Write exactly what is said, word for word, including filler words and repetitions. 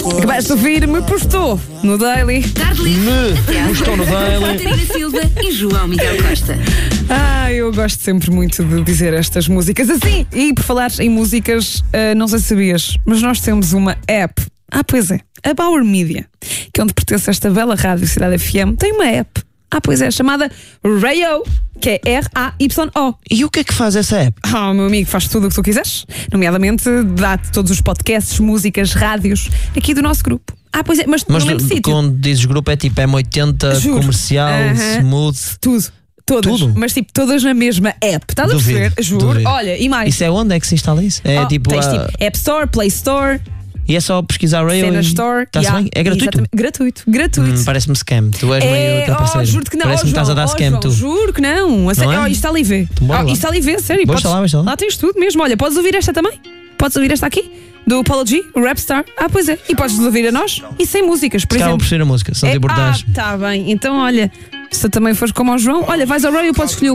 Acabaste de ouvir, me postou no Daily. Me postou no Daily. Catarina Silva e João Miguel Costa. Ah, eu gosto sempre muito de dizer estas músicas assim. E por falar em músicas, uh, não sei se sabias, mas nós temos uma app. Ah, pois é, a Bauer Media, que é onde pertence esta bela rádio Cidade F M, tem uma app. Ah, pois é, chamada Rayo, que é R A Y O. E o que é que faz essa app? Ah, oh, meu amigo, faz tudo o que tu quiseres. Nomeadamente, dá-te todos os podcasts, músicas, rádios aqui do nosso grupo. Ah, pois é, mas, Mas no mesmo sítio. quando dizes grupo é tipo M oitenta, Juro. comercial, Uh-huh. smooth. Tudo. Todas, Tudo? mas tipo, todas na mesma app. Estás a Duvido, perceber? Juro. duvido. Olha, e mais. Isso é onde é que se instala isso? É Oh, tipo, tens, a- tipo App Store, Play Store, E é só pesquisar Rayo Cena e... Store. Está-se yeah, bem? É gratuito? exatamente. Gratuito, gratuito. Hum, parece-me scam. Tu és meio É, trapaceiro. oh, juro que não. Parece-me oh, que estás a dar João, scam, oh, tu. João, juro que não. A sério, é? oh, isto está ali a ver. Bora Oh, lá. isto está ali a ver, sério. Bora Podes- lá, bora lá. lá tens tudo mesmo. Olha, podes ouvir esta também? Podes ouvir esta aqui? Do Paulo G, o Rapstar. Ah, pois é. E podes ouvir a nós e sem músicas, por Se calhar vou exemplo. preferir a música, se não te É, importares. ah, tá bem. Então, olha, se também fores como ao João, olha, vais ao Rayo, podes escolher o